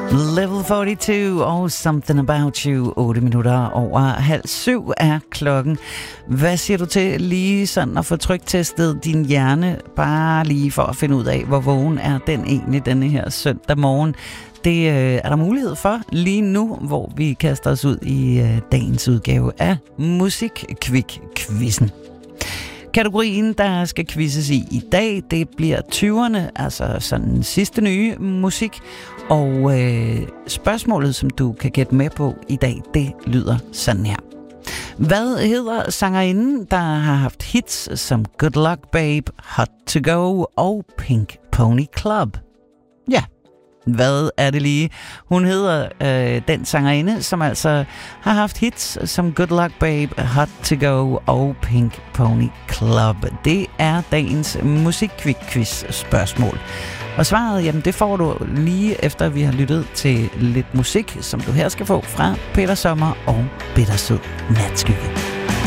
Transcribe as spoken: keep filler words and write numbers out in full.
Level fyrreto og Something About You. otte minutter over halv syv er klokken. Hvad siger du til lige sådan at få tryktestet din hjerne, bare lige for at finde ud af, hvor vågen er den egentlig denne her søndag morgen? Det øh, er der mulighed for lige nu, hvor vi kaster os ud i øh, dagens udgave af Musik-Kvik-Quizzen. Kategorien, der skal quizzes i i dag, det bliver tyverne, altså sådan sidste nye musik. Og øh, spørgsmålet, som du kan gætte med på i dag, det lyder sådan her. Hvad hedder sangerinden, der har haft hits som Good Luck Babe, Hot to Go og Pink Pony Club? Ja. Hvad er det lige? Hun hedder øh, den sangerinde, som altså har haft hits som Good Luck Babe, Hot to Go og Pink Pony Club. Det er dagens Musik-Kvik-Quiz spørgsmål. Og svaret, jamen det får du lige efter vi har lyttet til lidt musik, som du her skal få fra Peter Sommer og Bittersød Natskygge.